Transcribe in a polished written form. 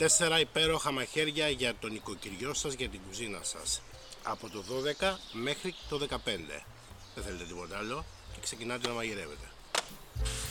4 υπέροχα μαχαίρια για το νοικοκυριό σας, για την κουζίνα σας. Από το 12 μέχρι το 15. Δεν θέλετε τίποτα άλλο και ξεκινάτε να μαγειρεύετε.